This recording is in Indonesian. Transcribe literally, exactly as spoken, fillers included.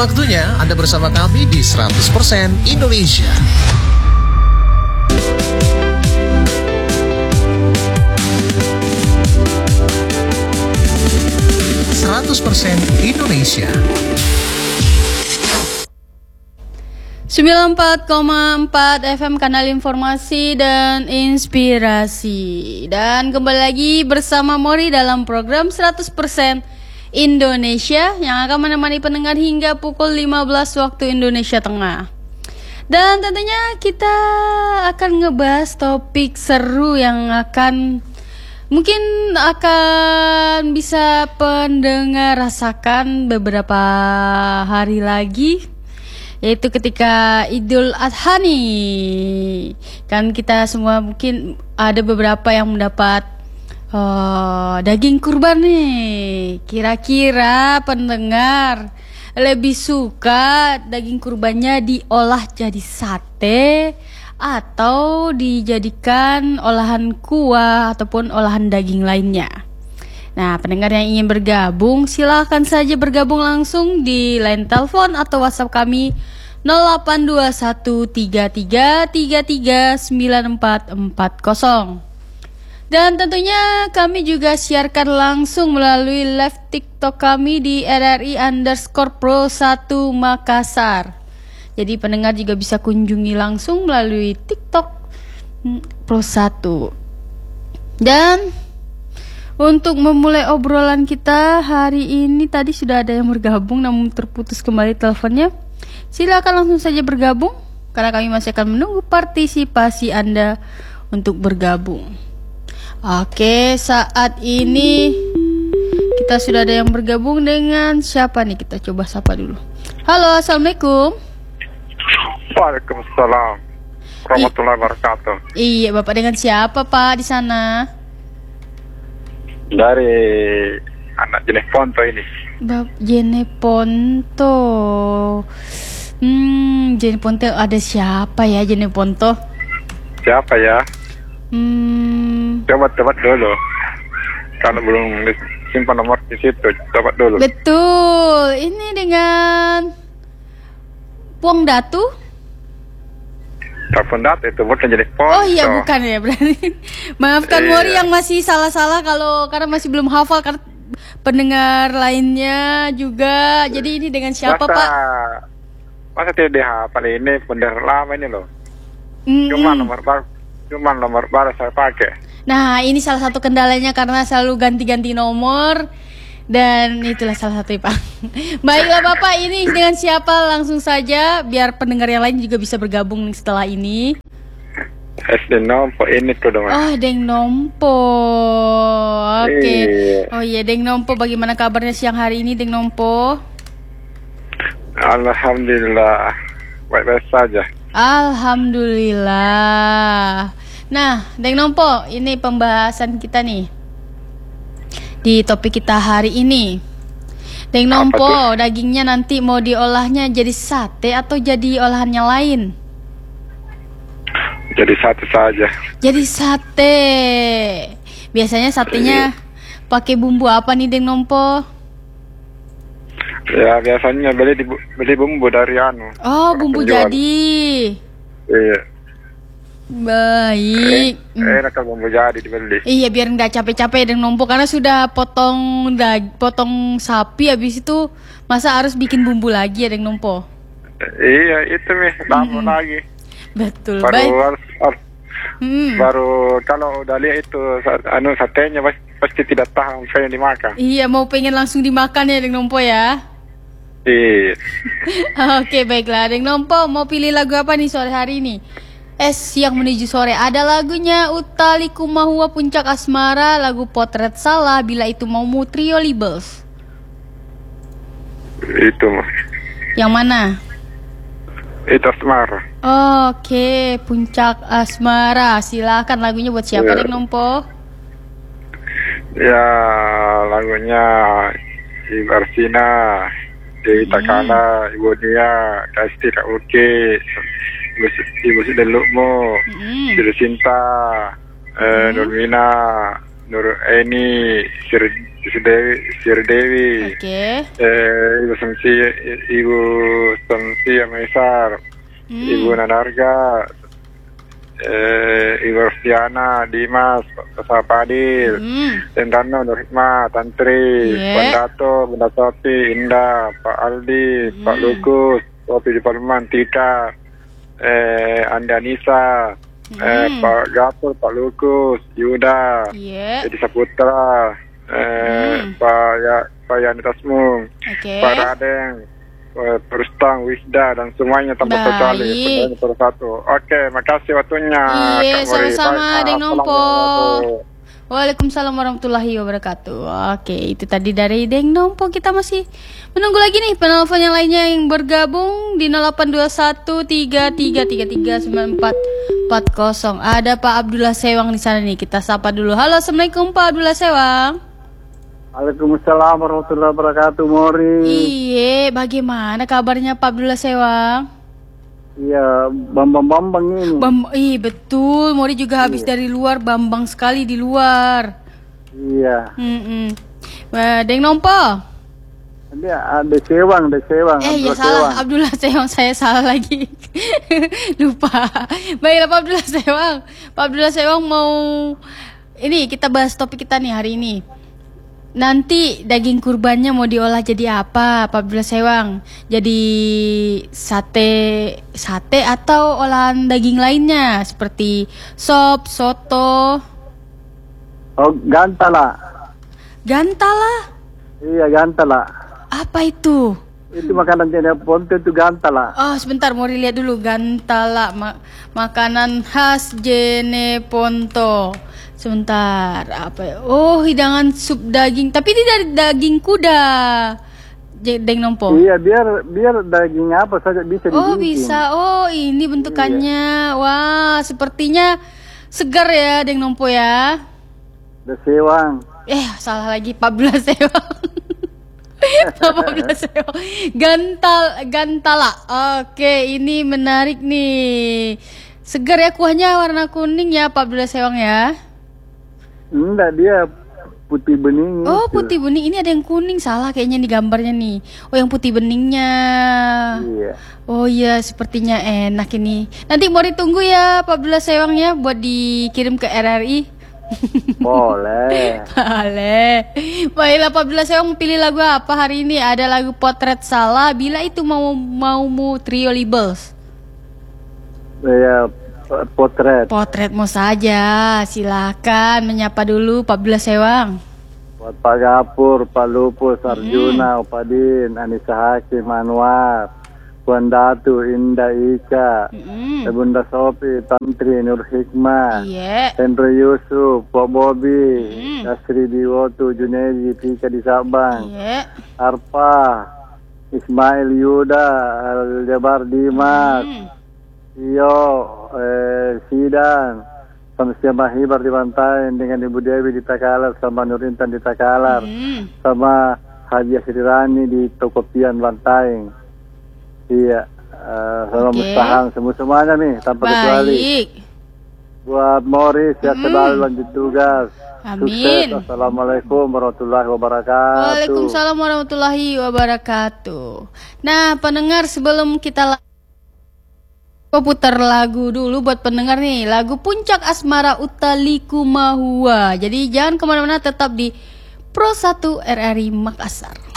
Waktunya Anda bersama kami di seratus persen Indonesia. seratus persen Indonesia. sembilan puluh empat koma empat F M Kanal Informasi dan Inspirasi. Dan kembali lagi bersama Mori dalam program seratus persen Indonesia yang akan menemani pendengar hingga pukul lima belas waktu Indonesia Tengah. Dan tentunya kita akan ngebahas topik seru yang akan mungkin akan bisa pendengar rasakan beberapa hari lagi, yaitu ketika Idul Adha nih. Kan kita semua mungkin ada beberapa yang mendapat uh, daging kurban nih. Kira-kira pendengar lebih suka daging kurbannya diolah jadi sate atau dijadikan olahan kuah ataupun olahan daging lainnya? Nah, pendengar yang ingin bergabung silahkan saja bergabung langsung di line telepon atau WhatsApp kami nol delapan dua satu tiga tiga tiga tiga sembilan empat empat nol. Dan tentunya kami juga siarkan langsung melalui live TikTok kami di R R I underscore Pro satu Makassar. Jadi pendengar juga bisa kunjungi langsung melalui TikTok Pro satu. Dan untuk memulai obrolan kita hari ini, tadi sudah ada yang bergabung namun terputus kembali teleponnya. Silakan langsung saja bergabung karena kami masih akan menunggu partisipasi Anda untuk bergabung. Oke, saat ini kita sudah ada yang bergabung dengan siapa nih? Kita coba sapa dulu. Halo, Assalamualaikum. Waalaikumsalam warahmatullahi wabarakatuh. Iya, Bapak dengan siapa Pak di sana? Dari anak jenis Ponto ini. Bapak Jene Ponto. Hmm, Jene Ponto ada siapa ya Jene Ponto? Siapa ya? Hmm. Coba-coba dulu. Kalau belum simpan nomor di situ, coba dulu. Betul. Ini dengan Puang Datu. Telepon data itu bukan jadi Ponto. Oh iya, bukan ya berarti. Maafkan Iya. Mori yang masih salah-salah kalau karena masih belum hafal karena pendengar lainnya juga. Jadi ini dengan siapa masa, Pak? Masa tidak dihafal, ini pendengar lama ini loh. Mm-mm. Cuma nomor baru, cuma nomor baru saya pakai. Nah, ini salah satu kendalanya karena selalu ganti-ganti nomor. Dan itulah salah satu Pak. Baiklah Bapak, ini dengan siapa langsung saja biar pendengar yang lain juga bisa bergabung setelah ini. S D Nompo ini tuh dong. Oh, Deng Nompo. Oke. Okay. Iya. Oh iya, Deng Nompo, bagaimana kabarnya siang hari ini Deng Nompo? Alhamdulillah, baik-baik saja. Alhamdulillah. Nah, Deng Nompo, ini pembahasan kita nih di topik kita hari ini. Deng Nompo, dagingnya nanti mau diolahnya jadi sate atau jadi olahan yang lain? Jadi satu saja. Jadi sate. Biasanya satenya pakai bumbu apa nih Deng Nompo? Ya biasanya beli di, beli bumbu dari anu. Oh, bumbu penjual. jadi. Iya. Baik. Eh, enak kalau bumbu jadi dibeli. Iya, biar nggak capek-capek Deng Nompo karena sudah potong dag, potong sapi, habis itu masa harus bikin bumbu lagi ya Deng Nompo? Iya, itu nih lama Hmm. lagi. Betul. Baru Baik. harus, harus Hmm. baru kalau udah lihat itu sa- anu satenya pasti, pasti tidak tahan pengen dimakan. Iya, mau pengen langsung dimakan ya Deng Nompo ya. Iya. Oke, baiklah Deng Nompo, mau pilih lagu apa nih sore hari ini? Es siang menuju sore. Ada lagunya Utali Kumahua Puncak Asmara, lagu Potret Salah, Bila Itu Maumu, Trio Libels. Itu mah. Yang mana? Itu Asmara. Oke, Puncak Asmara. Silakan lagunya buat siapa Iya. Deng Nompo? Ya lagunya Ibu Arsina, Dewi Takala, Ibu Nia, Kasti Kak Uki, Ibu, Ibu Sidelukmu, Hmm. Sidu Sinta, eh, Hmm. Nurmina, Nur Eni, Sir Sir Dewi, Sir Dewi. Oke. Eh, Ibu Samsi, Ibu Samsi Amaisar, Hmm. Ibu Nanarga, eh, Ibu Rostiana, Dimas, Pak Padil, Hmm. Tendano, Nur Hikmah, Tantri, Yeah. Bunda Dato, Bunda Sopi, Indah, Pak Aldi, Pak Hmm. Lukus, Sopi di Palman, Tika, eh, Anda Nisa, eh, Hmm. Pak Gapur, Pak Lukus, Yuda, Iya. Edi Saputra, eh, Hmm. Pak ya, Pak Yani Tasmung, Oke. Pak Radeng, eh, Pak Rustang, Wisda, dan semuanya tanpa Baik. terkecuali. Pendengar nomor satu. Oke, makasih waktunya. Iya, Kak Mori. sama-sama, Bye. Deng Nompo. Assalamualaikum. Waalaikumsalam warahmatullahi wabarakatuh. Oke, itu tadi dari Deng Nompo. Kita masih menunggu lagi nih penelpon yang lainnya yang bergabung di nol delapan dua satu tiga tiga tiga tiga sembilan empat empat nol. Ada Pak Abdullah Sewang di sana nih. Kita sapa dulu. Halo, Assalamualaikum Pak Abdullah Sewang. Waalaikumsalam warahmatullahi wabarakatuh, Mori. Iya, bagaimana kabarnya Pak Abdullah Sewang? Iya, bambang-bambang ini. Bam, ih betul. Mori juga habis dari luar, bambang sekali di luar. Iya. Hmm, Deng Nompo. Dia ada sewang, ada sewang. Eh ya Abdullah salah, Sewang. Abdullah Sewang, saya salah lagi. Lupa. Baiklah Pak Abdullah Sewang. Pak Abdullah Sewang mau ini kita bahas topik kita nih hari ini. Nanti daging kurbannya mau diolah jadi apa, Pak Abdullah Sewang? Jadi sate, sate atau olahan daging lainnya seperti sop, soto, Oh, gantala. gantala. Iya, gantala. Apa itu? Itu makanan tiada ponte itu gantala. Oh sebentar, mau lihat dulu. Gantala, ma- makanan khas Jeneponto. Sebentar, apa ya? Oh, hidangan sup daging, tapi ini dari daging kuda. J- Deng Nompo. Iya, biar biar daging apa saja bisa Oh dibikin. bisa. Oh ini bentukannya. Wah, sepertinya segar ya Deng Nompo ya. Ada sewang. Eh salah lagi, empat belas Sewang. empat belas Sewang. Gantal, gantala. Oke, ini menarik nih. Segar ya, kuahnya warna kuning ya empat belas Sewang ya. Enggak, dia putih bening. Oh itu. putih bening, ini ada yang kuning, salah kayaknya di gambarnya nih. Oh yang putih beningnya. Iya. Oh iya, sepertinya enak ini. Nanti mau ditunggu ya empat belas Sewang ya buat dikirim ke R R I. Boleh. Boleh. Baiklah empat belas Sewang, pilih lagu apa hari ini? Ada lagu Potret Salah, Bila Itu Mau Maumu, Trio Libels. Iya, potret. Potretmu saja. Silakan menyapa dulu empat belas Sewang. Buat Pak Gapur, Pak Lupus, Arjuna, Upadin, Anissa Hakim, Anwar, Puan Datu, Indah Ika, Mm-mm. Bunda Sopi, Tantri, Nur Hikmah, Iya. Hendro Yusuf, Pak Bobi, Mm. Yasri Diwotu, Junedi, Tika di Sabang, Iya. Arpa, Ismail Yuda, Al-Jabar Dimas, Mm. Iyo, eh, Sidan, sama Siamah Hibar di Bantaeng, dengan Ibu Dewi di Takalar, sama Nur Intan di Takalar, Mm. sama Haji Sri Rani di Tokopian Bantaeng. Iya, eh, sama Oke. Mustahang, semua-semuanya nih, tanpa kecuali. Baik. Buat Morris, sehat Hmm. selalu lanjut tugas. Amin. Sukses. Assalamualaikum warahmatullahi wabarakatuh. Waalaikumsalam warahmatullahi wabarakatuh. Nah, pendengar, sebelum kita la- Aku putar lagu dulu buat pendengar nih, lagu Puncak Asmara Utaliku Mahua. Jadi jangan kemana-mana, tetap di Pro satu R R I Makassar.